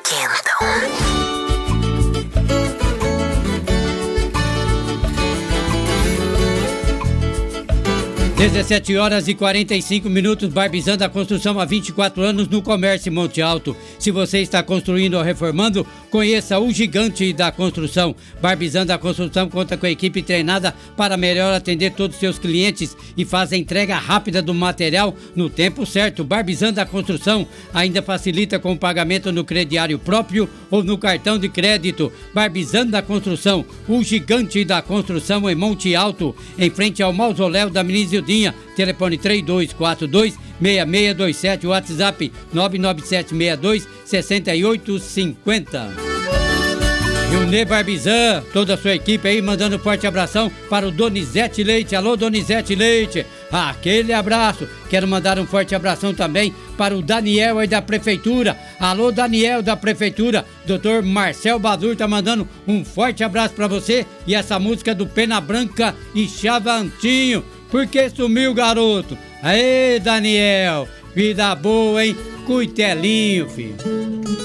esquentam. 17h45, Barbizan da Construção há 24 anos no comércio Monte Alto. Se você está construindo ou reformando, conheça o gigante da construção. Barbizan da Construção conta com a equipe treinada para melhor atender todos os seus clientes e faz a entrega rápida do material no tempo certo. Barbizan da Construção ainda facilita com o pagamento no crediário próprio ou no cartão de crédito. Barbizan da Construção, o gigante da construção em Monte Alto, em frente ao mausoléu da Menina telefone 3242-6627, WhatsApp 99762-6850. Junê Barbizan, toda a sua equipe aí, mandando um forte abração para o Donizete Leite. Alô, Donizete Leite, aquele abraço. Quero mandar um forte abração também para o Daniel aí da Prefeitura. Alô, Daniel da Prefeitura. Doutor Marcel Bazur tá mandando um forte abraço para você. E essa música do Pena Branca e Chavantinho. Por que sumiu, garoto? Aê, Daniel, vida boa, hein? Cuitelinho, filho.